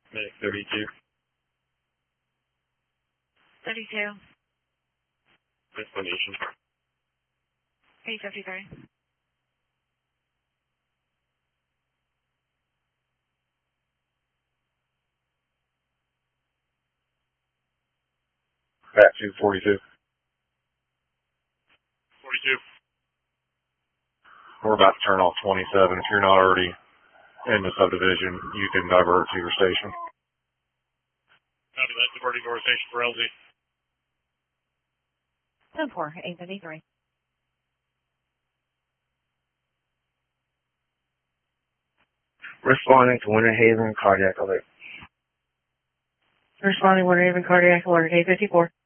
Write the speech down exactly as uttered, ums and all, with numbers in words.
Medic thirty-two. thirty-two. Destination. eight fifty-three. Back to forty-two. forty-two. We're about to turn off twenty-seven. If you're not already in the subdivision, you can divert to your station. Copy that. Diverting to our station for L Z. ten four, eight fifty-three. Responding to Winter Haven cardiac alert. Responding Winter Haven cardiac alert, eight fifty-four.